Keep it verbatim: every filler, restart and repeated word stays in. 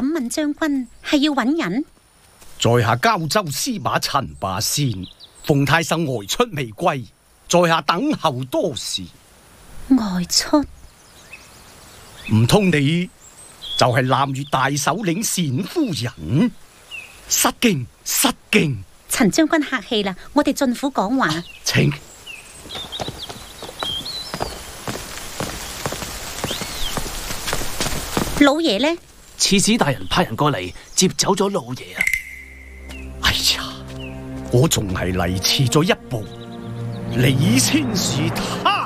敢問將軍係要揾人？ 在下交州司馬陳霸先，奉太守外出未歸，在下等候多時。 外出？ 唔通你就係南越大首領冼夫人？失敬失敬。 陳將軍客氣啦，我哋進府講話。啊、 請。 老爺呢？ 刺史大人派人過嚟接走咗老爺啊！ 哎呀，我仲係嚟遲咗一步，你先是他。